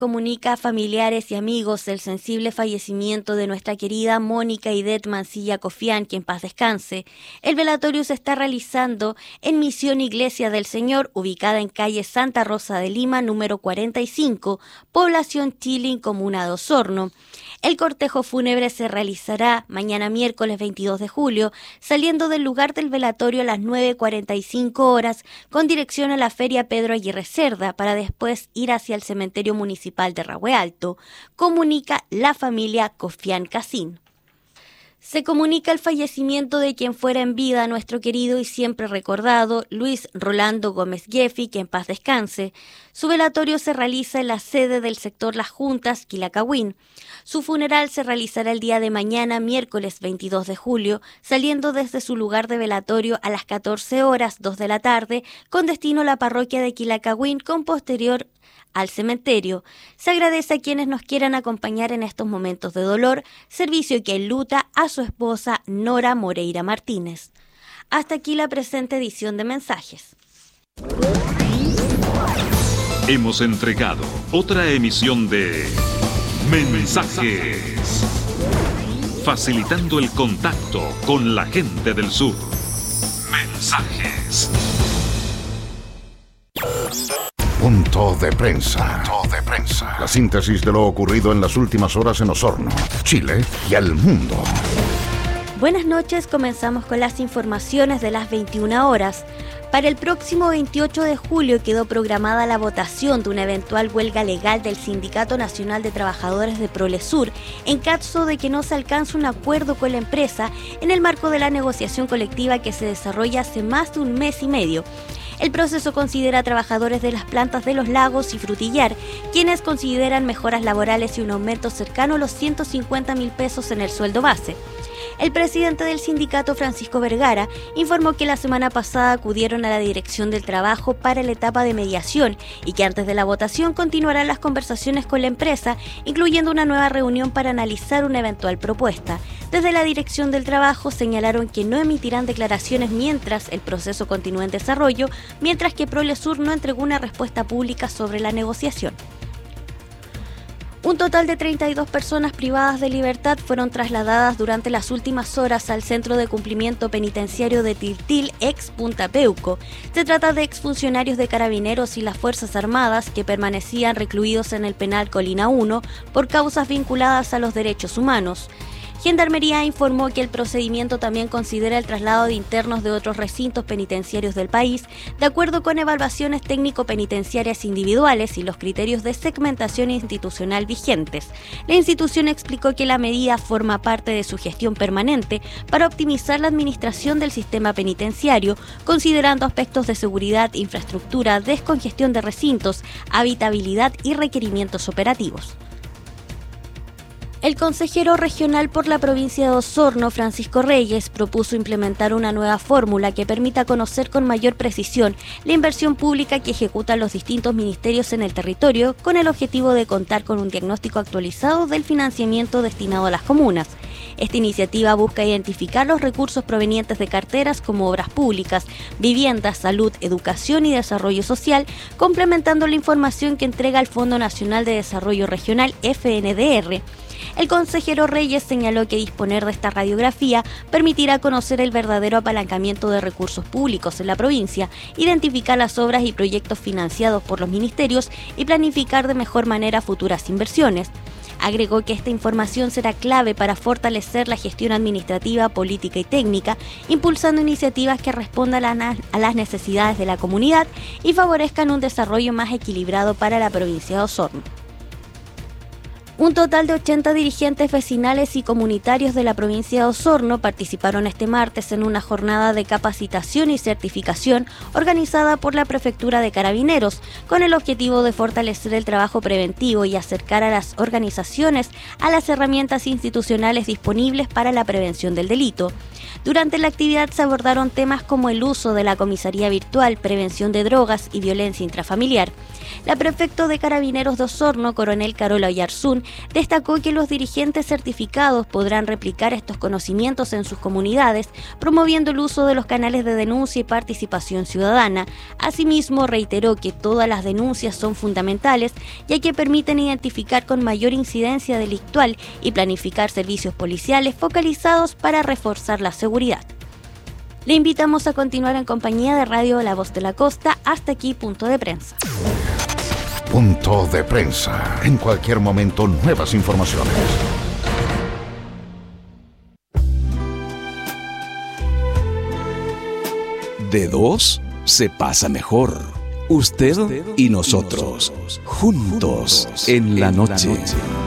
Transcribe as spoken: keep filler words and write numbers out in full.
Comunica a familiares y amigos el sensible fallecimiento de nuestra querida Mónica Idet Mancilla Cofián, que en paz descanse. El velatorio se está realizando en Misión Iglesia del Señor, ubicada en calle Santa Rosa de Lima, número cuarenta y cinco, población Chilín, comuna de Osorno. El cortejo fúnebre se realizará mañana miércoles veintidós de julio, saliendo del lugar del velatorio a las nueve cuarenta y cinco horas, con dirección a la Feria Pedro Aguirre Cerda, para después ir hacia el cementerio municipal de Rahue Alto, comunica la familia Cofián Casín. Se comunica el fallecimiento de quien fuera en vida nuestro querido y siempre recordado Luis Rolando Gómez Geffi, que en paz descanse. Su velatorio se realiza en la sede del sector Las Juntas, Quilacagüín. Su funeral se realizará el día de mañana, miércoles veintidós de julio, saliendo desde su lugar de velatorio a las catorce horas, dos de la tarde, con destino a la parroquia de Quilacagüín, con posterior al cementerio. Se agradece a quienes nos quieran acompañar en estos momentos de dolor, servicio que enluta a su esposa Nora Moreira Martínez. Hasta aquí la presente edición de Mensajes. Hemos entregado otra emisión de Mensajes, facilitando el contacto con la gente del sur. Mensajes. Punto de prensa. Punto de prensa. La síntesis de lo ocurrido en las últimas horas en Osorno, Chile y el mundo. Buenas noches, comenzamos con las informaciones de las veintiuna horas. Para el próximo veintiocho de julio quedó programada la votación de una eventual huelga legal del Sindicato Nacional de Trabajadores de Prolesur en caso de que no se alcance un acuerdo con la empresa en el marco de la negociación colectiva que se desarrolla hace más de un mes y medio. El proceso considera a trabajadores de las plantas de Los Lagos y Frutillar, quienes consideran mejoras laborales y un aumento cercano a los ciento cincuenta mil pesos en el sueldo base. El presidente del sindicato, Francisco Vergara, informó que la semana pasada acudieron a la Dirección del Trabajo para la etapa de mediación y que antes de la votación continuarán las conversaciones con la empresa, incluyendo una nueva reunión para analizar una eventual propuesta. Desde la Dirección del Trabajo señalaron que no emitirán declaraciones mientras el proceso continúe en desarrollo, mientras que Prolesur no entregó una respuesta pública sobre la negociación. Un total de treinta y dos personas privadas de libertad fueron trasladadas durante las últimas horas al Centro de Cumplimiento Penitenciario de Tiltil, ex Punta Peuco. Se trata de exfuncionarios de Carabineros y las Fuerzas Armadas que permanecían recluidos en el penal Colina uno por causas vinculadas a los derechos humanos. Gendarmería informó que el procedimiento también considera el traslado de internos de otros recintos penitenciarios del país, de acuerdo con evaluaciones técnico-penitenciarias individuales y los criterios de segmentación institucional vigentes. La institución explicó que la medida forma parte de su gestión permanente para optimizar la administración del sistema penitenciario, considerando aspectos de seguridad, infraestructura, descongestión de recintos, habitabilidad y requerimientos operativos. El consejero regional por la provincia de Osorno, Francisco Reyes, propuso implementar una nueva fórmula que permita conocer con mayor precisión la inversión pública que ejecutan los distintos ministerios en el territorio, con el objetivo de contar con un diagnóstico actualizado del financiamiento destinado a las comunas. Esta iniciativa busca identificar los recursos provenientes de carteras como obras públicas, vivienda, salud, educación y desarrollo social, complementando la información que entrega el Fondo Nacional de Desarrollo Regional, F N D R. El consejero Reyes señaló que disponer de esta radiografía permitirá conocer el verdadero apalancamiento de recursos públicos en la provincia, identificar las obras y proyectos financiados por los ministerios y planificar de mejor manera futuras inversiones. Agregó que esta información será clave para fortalecer la gestión administrativa, política y técnica, impulsando iniciativas que respondan a las necesidades de la comunidad y favorezcan un desarrollo más equilibrado para la provincia de Osorno. Un total de ochenta dirigentes vecinales y comunitarios de la provincia de Osorno participaron este martes en una jornada de capacitación y certificación organizada por la Prefectura de Carabineros, con el objetivo de fortalecer el trabajo preventivo y acercar a las organizaciones a las herramientas institucionales disponibles para la prevención del delito. Durante la actividad se abordaron temas como el uso de la comisaría virtual, prevención de drogas y violencia intrafamiliar. La prefecto de Carabineros de Osorno, coronel Carola Oyarzún, destacó que los dirigentes certificados podrán replicar estos conocimientos en sus comunidades, promoviendo el uso de los canales de denuncia y participación ciudadana. Asimismo, reiteró que todas las denuncias son fundamentales, ya que permiten identificar con mayor incidencia delictual y planificar servicios policiales focalizados para reforzar la seguridad. Le invitamos a continuar en compañía de Radio La Voz de la Costa. Hasta aquí, Punto de Prensa. Punto de Prensa. En cualquier momento, nuevas informaciones. De dos se pasa mejor. Usted y nosotros, juntos en la noche.